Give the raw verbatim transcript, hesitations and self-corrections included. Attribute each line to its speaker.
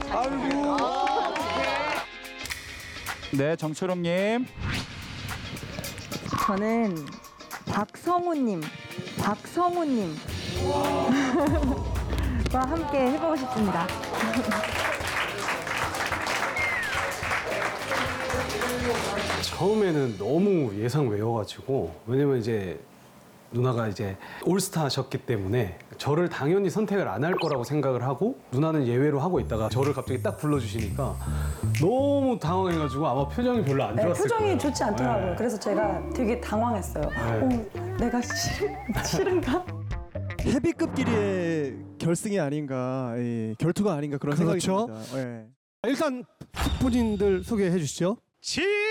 Speaker 1: 아이고.
Speaker 2: 네, 정초롱님.
Speaker 3: 저는 박성우님, 박성우님 과 함께 해보고 싶습니다.
Speaker 4: 처음에는 너무 예상 외워가지고, 왜냐면 이제 누나가 이제 올스타 하셨기 때문에 저를 당연히 선택을 안 할 거라고 생각을 하고, 누나는 예외로 하고 있다가 저를 갑자기 딱 불러주시니까 너무 당황해가지고 아마 표정이 별로 안
Speaker 5: 네,
Speaker 4: 좋았을
Speaker 5: 표정이
Speaker 4: 거예요.
Speaker 5: 좋지 않더라고요.
Speaker 4: 네.
Speaker 5: 그래서 제가 되게 당황했어요.
Speaker 4: 네.
Speaker 5: 어, 내가 싫, 싫은가?
Speaker 1: 헤비급끼리의 결승이 아닌가, 예, 결투가 아닌가 그런
Speaker 6: 그렇죠.
Speaker 1: 생각이 듭니다. 예.
Speaker 6: 일단 본인들 소개해 주시죠.
Speaker 7: 지